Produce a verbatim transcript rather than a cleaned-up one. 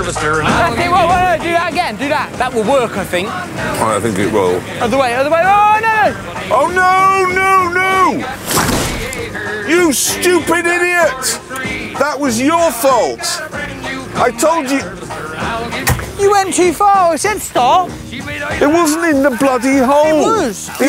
harvester. And Okay, whoa, whoa, whoa, do that again, do that. That will work, I think. I think it will. Other way, other way. Oh, no! Oh, no, no, no! You stupid idiot! That was your fault. I told you. You went too far. I said stop. It wasn't in the bloody hole. It was. It